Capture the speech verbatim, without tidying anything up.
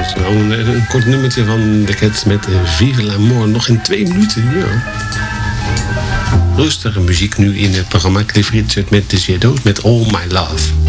was wel een, een kort nummertje van de Cats met Vive l'amour. Nog in twee minuten, ja. Rustige muziek nu in het programma Cliff Richard met de Shadows met All My Love.